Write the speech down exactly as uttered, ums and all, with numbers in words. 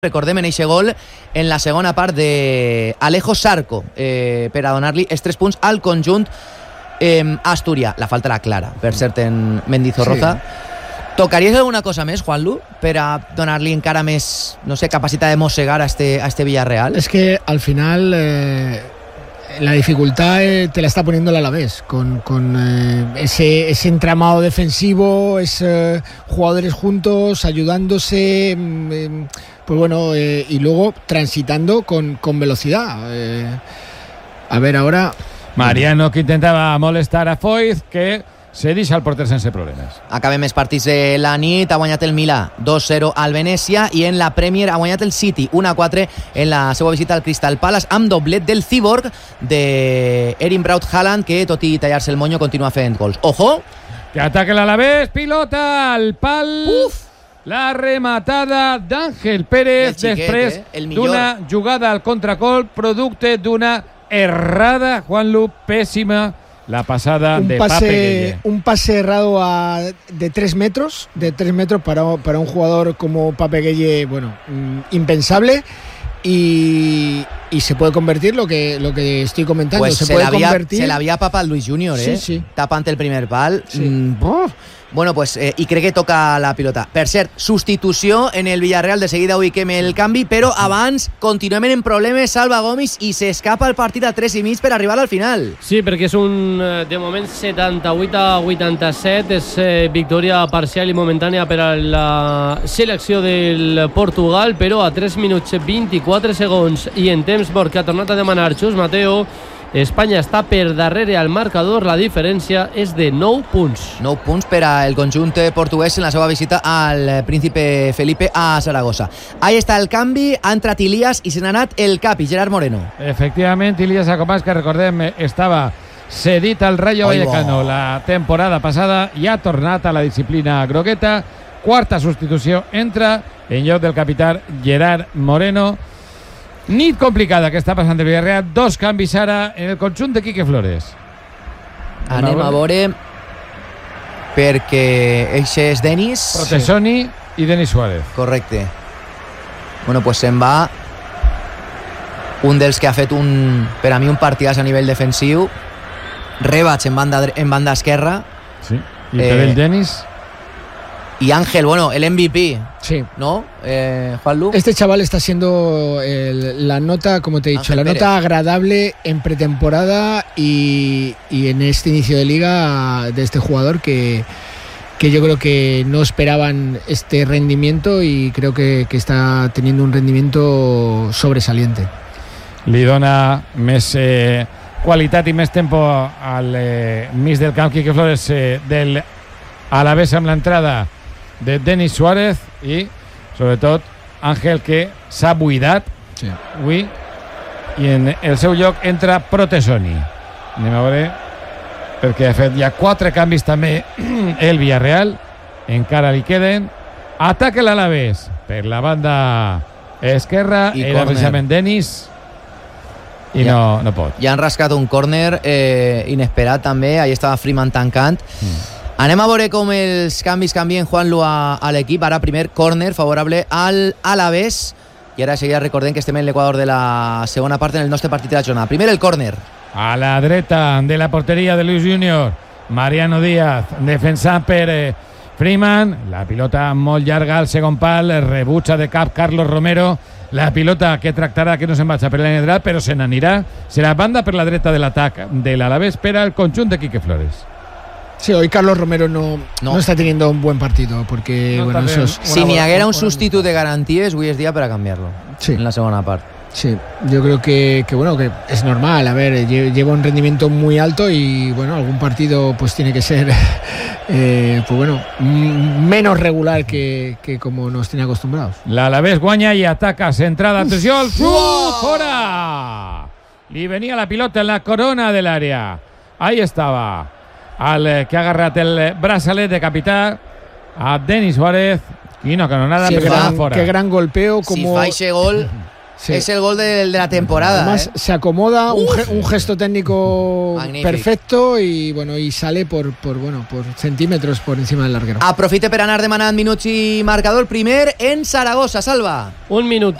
Recordem en eixe gol en la segona part de Alejo Sarco eh, per a donar-li els tres punts al conjunt eh, asturià. La falta era clara, per cert, en Mendizorroza. Sí. Tocaries alguna cosa més, Juanlu, per a donar-li encara més, no sé, capacitat de mossegar a este, a este Villarreal? Es que al final eh, la dificultad eh, te la está poniendo el Alavés con, con eh, ese, ese entramado defensivo, es, eh, jugadores juntos, ayudándose, eh, pues bueno, eh, y luego transitando con, con velocidad. Eh, a ver, ahora... Mariano, que intentava molestar a Foyth, que se deixa el porter sense problemes. Acabem els partits de la nit. Ha guanyat el Milà dos zero al Venècia i en la Premier ha guanyat el City un a quatre en la seva visita al Crystal Palace amb doblet del Cyborg de Erling Braut Haaland, que tot i tallar-se el moño continua fent gols. Ojo! Que ataque l'Alavés, pilota al pal. Uf! La rematada d'Àngel Pérez xiquet, després eh? d'una jugada al contracol producte d'una errada, Juanlu, pésima la pasada un de pase, Pape Gueye. Un pase errado a, de tres metros, de tres metros para, para un jugador como Pape Gueye, bueno, impensable. Y, y se puede convertir lo que, lo que estoy comentando. Pues se, se puede la había, convertir. Se l'havia papat Luis Junior, eh? Sí, sí. Tapant el primer pal. Sí. Mm, bueno, pues, eh, i crec que toca la pilota. Per cert, substitució en el Villarreal. De seguida ubiquem el canvi, però abans continuem en problemes. Salva Gomis i s'escapa el partit a tres i mig per arribar al final. Sí, perquè és un, de moment, setanta-vuit a vuitanta-set. És eh, victòria parcial i momentània per a la selecció del Portugal, però a tres minuts vint-i-quatre segons i en temps mort que ha tornat a demanar Xus Mateo, Espanya està per darrere al marcador. La diferència és de nou punts. nou punts per al conjunt portuguès en la seva visita al Príncipe Felipe a Saragossa. Ahí està el canvi, ha entrat Ilias i se n'ha anat el capi, Gerard Moreno. Efectivament, Ilias Acomás, que recordem estava cedit al Rayo Vallecano la temporada passada i ha tornat a la disciplina grogueta. Quarta substitució, entra en lloc del capità Gerard Moreno. Nit complicada que està passant el Villarreal. Dos canvis ara en el conjunt de Quique Flores. Anem a veure, perquè eixe és Denis Protesoni i Denis Suárez. Correcte. Bueno, pues se'n va un dels que ha fet un, per a mi, un partidàs a nivell defensiu. Rebach en banda, en banda esquerra. Sí. I per eh, el Denis y Ángel, bueno, el M V P, sí, ¿no? Eh, Juanlu. Este chaval está siendo el, la nota, como te he dicho, Ángel la Pérez. Nota agradable en pretemporada y, y en este inicio de liga de este jugador que, que yo creo que no esperaban este rendimiento y creo que, que está teniendo un rendimiento sobresaliente. Li dona més eh, qualitat i més tempo al eh, mig del camp Quique Flores eh, del Alavés amb l'entrada de Denis Suárez i sobretot Àngel, que s'ha buidat sí. avui, i en el seu lloc entra Protesoni. Anem a veure, perquè ha fet ja quatre canvis també el Villarreal, encara li queden. Ataca l'Alavés per la banda esquerra, I era precisament Denis i ja, no, no pot. Ja han rascat un córner eh, inesperat també, ahí estava Freeman tancant. Mm. Anem a veure com els canvis canvien, Juanlu, a, a l'equip. Ara primer córner favorable al Alavés i ara seguida recordem que estem en l'equador de la segona part en el nostre partit de la jornada. Primer el córner a la dreta de la porteria de Luis Junior, Mariano Díaz defensant per eh, Freeman. La pilota molt llarga al segon pal, rebutja de cap Carlos Romero. La pilota que tractarà que no se'n vagi per la línia dreta, però se n'anirà. Serà banda per la dreta de l'atac de l'Alavés per al conjunt de Quique Flores. Sí, hoy Carlos Romero no, no. no está teniendo un buen partido porque no, bueno, eso es, si n'hi haguera un sustitut de garanties, avui és dia per a canviar-lo sí. en la segona part. Sí, yo creo que, que bueno, que es normal, a ver, lleva un rendimiento muy alto y bueno, algún partido pues tiene que ser eh, pues bueno, menos regular que, que como nos tiene acostumbrados. L'Alavés guanya i ataca, centrada, atenció, el xut, fora! Li venia la pilota en la corona de l'àrea. Ahí estava el que ha agarrat el braçalet de capità a Denis Suárez i no, que no nada, sí, perquè gran, va fora. Qué gran golpeo, como... Si fa eixe gol Sí. Es el gol de, de la temporada. Además, ¿eh? se acomoda, un, ge- un gesto técnico Magnífic. perfecto y bueno, y sale por, por bueno por centímetros por encima del larguero. Aprofite per anar demanant minuts i marcador. Primer en Saragossa, Salva. Un minut